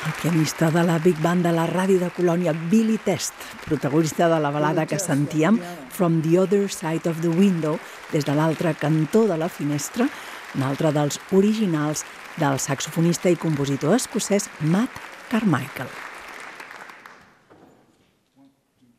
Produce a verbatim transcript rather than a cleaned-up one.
El pianista de la Big Band de la ràdio de Colònia, Billy Test, protagonista de la balada que sentíem From the Other Side of the Window, des de l'altre cantó de la finestra, un altre dels originals del saxofonista i compositor escocès Matt Carmichael.